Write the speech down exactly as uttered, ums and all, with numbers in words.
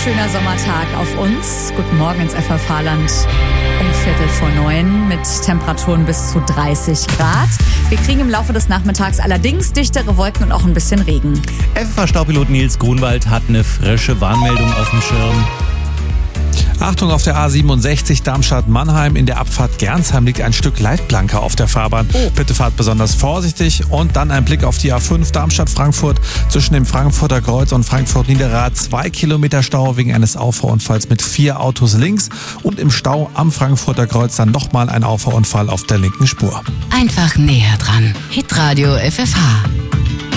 wunderschöner Sommertag auf uns. Guten Morgen ins F V-Land um Viertel vor neun mit Temperaturen bis zu dreißig Grad. Wir kriegen im Laufe des Nachmittags allerdings dichtere Wolken und auch ein bisschen Regen. F V V-Staupilot Nils Grunwald hat eine frische Warnmeldung auf dem Schirm. Achtung, auf der A siebenundsechzig Darmstadt-Mannheim in der Abfahrt Gernsheim liegt ein Stück Leitplanke auf der Fahrbahn. Oh. Bitte fahrt besonders vorsichtig und dann ein Blick auf die A fünf Darmstadt-Frankfurt zwischen dem Frankfurter Kreuz und Frankfurt-Niederrad. Zwei Kilometer Stau wegen eines Auffahrunfalls mit vier Autos links und im Stau am Frankfurter Kreuz dann nochmal ein Auffahrunfall auf der linken Spur. Einfach näher dran. Hitradio F F H.